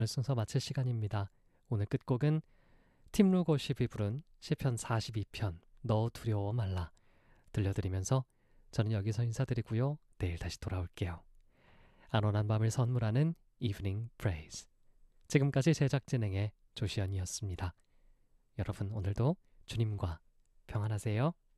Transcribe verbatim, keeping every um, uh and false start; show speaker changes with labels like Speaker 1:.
Speaker 1: 오늘 순서 마칠 시간입니다. 오늘 끝곡은 팀 루고십이 부른 시편 사십이 편 너 두려워 말라 들려드리면서 저는 여기서 인사드리고요. 내일 다시 돌아올게요. 안온한 밤을 선물하는 Evening Praise. 지금까지 제작 진행의 조시연이었습니다. 여러분 오늘도 주님과 평안하세요.